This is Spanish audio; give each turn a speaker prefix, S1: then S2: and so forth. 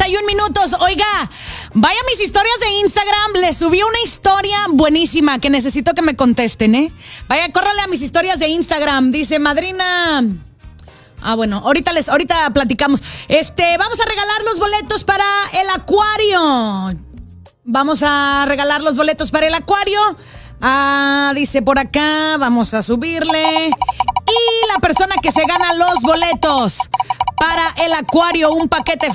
S1: 31 minutos. Oiga, vaya a mis historias de Instagram. Les subí una historia buenísima que necesito que me contesten, ¿eh? Vaya, córrale a mis historias de Instagram. Dice, madrina... bueno, ahorita platicamos. Vamos a regalar los boletos para el acuario. Vamos a regalar los boletos para el acuario. Dice por acá, vamos a subirle. Y la persona que se gana los boletos para el acuario, un paquete